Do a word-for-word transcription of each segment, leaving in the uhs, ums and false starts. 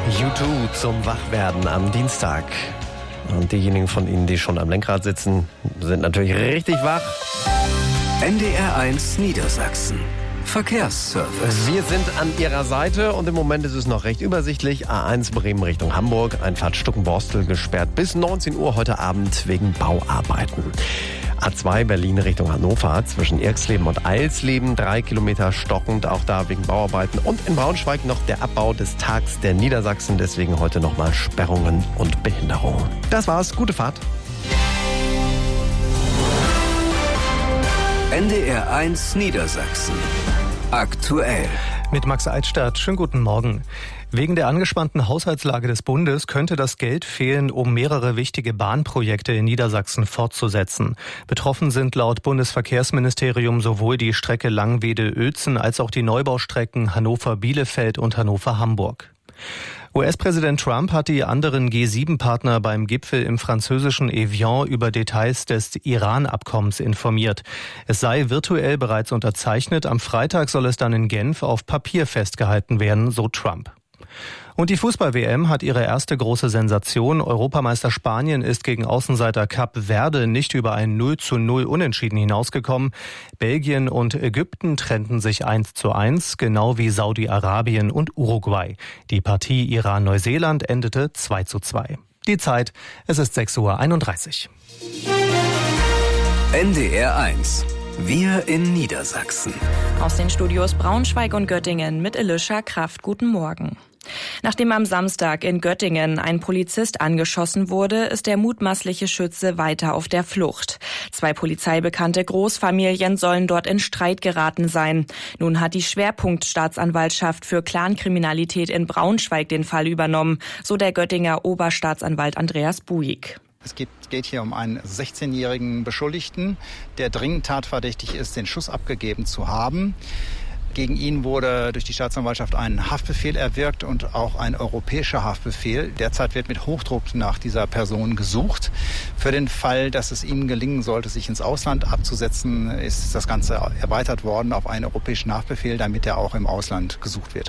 U zwei zum Wachwerden am Dienstag. Und diejenigen von Ihnen, die schon am Lenkrad sitzen, sind natürlich richtig wach. N D R eins Niedersachsen. Verkehrsservice. Wir sind an Ihrer Seite und im Moment ist es noch recht übersichtlich. A eins Bremen Richtung Hamburg, Einfahrt Stuckenborstel gesperrt bis neunzehn Uhr heute Abend wegen Bauarbeiten. A zwei Berlin Richtung Hannover zwischen Irxleben und Eilsleben, drei Kilometer stockend, auch da wegen Bauarbeiten. Und in Braunschweig noch der Abbau des Tags der Niedersachsen, deswegen heute nochmal Sperrungen und Behinderungen. Das war's, gute Fahrt. N D R eins Niedersachsen. Aktuell. Mit Max Eitstadt. Schönen guten Morgen. Wegen der angespannten Haushaltslage des Bundes könnte das Geld fehlen, um mehrere wichtige Bahnprojekte in Niedersachsen fortzusetzen. Betroffen sind laut Bundesverkehrsministerium sowohl die Strecke Langwedel-Uelzen als auch die Neubaustrecken Hannover-Bielefeld und Hannover-Hamburg. U S-Präsident Trump hat die anderen G sieben Partner beim Gipfel im französischen Evian über Details des Iran-Abkommens informiert. Es sei virtuell bereits unterzeichnet. Am Freitag soll es dann in Genf auf Papier festgehalten werden, so Trump. Und die Fußball-W M hat ihre erste große Sensation. Europameister Spanien ist gegen Außenseiter Kap Verde nicht über ein null zu null Unentschieden hinausgekommen. Belgien und Ägypten trennten sich eins zu eins, genau wie Saudi-Arabien und Uruguay. Die Partie Iran-Neuseeland endete zwei zu zwei. Die Zeit, es ist sechs Uhr einunddreißig. N D R eins. Wir in Niedersachsen. Aus den Studios Braunschweig und Göttingen mit Elisha Kraft. Guten Morgen. Nachdem am Samstag in Göttingen ein Polizist angeschossen wurde, ist der mutmaßliche Schütze weiter auf der Flucht. Zwei polizeibekannte Großfamilien sollen dort in Streit geraten sein. Nun hat die Schwerpunktstaatsanwaltschaft für Clankriminalität in Braunschweig den Fall übernommen, so der Göttinger Oberstaatsanwalt Andreas Buik. Es geht hier um einen sechzehnjährigen Beschuldigten, der dringend tatverdächtig ist, den Schuss abgegeben zu haben. Gegen ihn wurde durch die Staatsanwaltschaft ein Haftbefehl erwirkt und auch ein europäischer Haftbefehl. Derzeit wird mit Hochdruck nach dieser Person gesucht. Für den Fall, dass es ihm gelingen sollte, sich ins Ausland abzusetzen, ist das Ganze erweitert worden auf einen europäischen Haftbefehl, damit er auch im Ausland gesucht wird.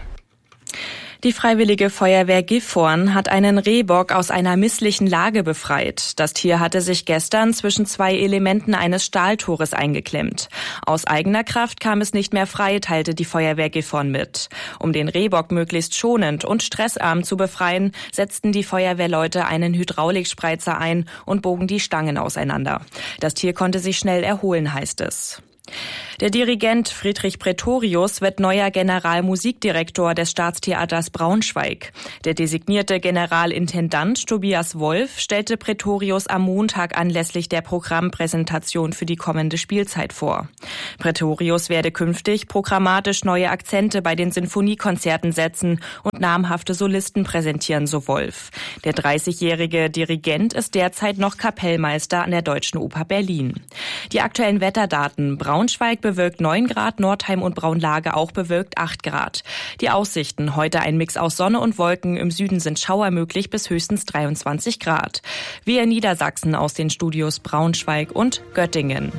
Die Freiwillige Feuerwehr Gifhorn hat einen Rehbock aus einer misslichen Lage befreit. Das Tier hatte sich gestern zwischen zwei Elementen eines Stahltores eingeklemmt. Aus eigener Kraft kam es nicht mehr frei, teilte die Feuerwehr Gifhorn mit. Um den Rehbock möglichst schonend und stressarm zu befreien, setzten die Feuerwehrleute einen Hydraulikspreizer ein und bogen die Stangen auseinander. Das Tier konnte sich schnell erholen, heißt es. Der Dirigent Friedrich Praetorius wird neuer Generalmusikdirektor des Staatstheaters Braunschweig. Der designierte Generalintendant Tobias Wolf stellte Praetorius am Montag anlässlich der Programmpräsentation für die kommende Spielzeit vor. Praetorius werde künftig programmatisch neue Akzente bei den Sinfoniekonzerten setzen und namhafte Solisten präsentieren, so Wolf. Der dreißigjährige Dirigent ist derzeit noch Kapellmeister an der Deutschen Oper Berlin. Die aktuellen Wetterdaten: Braunschweig bewölkt neun Grad, Nordheim und Braunlage auch bewölkt acht Grad. Die Aussichten: heute ein Mix aus Sonne und Wolken, im Süden sind Schauer möglich bis höchstens dreiundzwanzig Grad. Wir in Niedersachsen aus den Studios Braunschweig und Göttingen.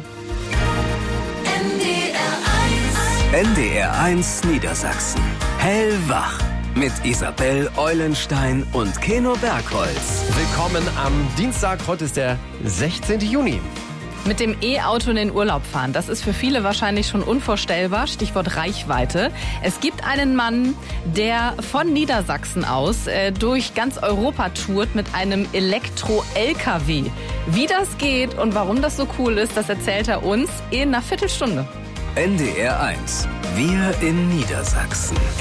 N D R eins Niedersachsen. Hellwach. Mit Isabel Eulenstein und Keno Bergholz. Willkommen am Dienstag, heute ist der sechzehnten Juni. Mit dem E-Auto in den Urlaub fahren, das ist für viele wahrscheinlich schon unvorstellbar. Stichwort Reichweite. Es gibt einen Mann, der von Niedersachsen aus äh, durch ganz Europa tourt mit einem Elektro-L K W. Wie das geht und warum das so cool ist, das erzählt er uns in einer Viertelstunde. N D R eins. Wir in Niedersachsen.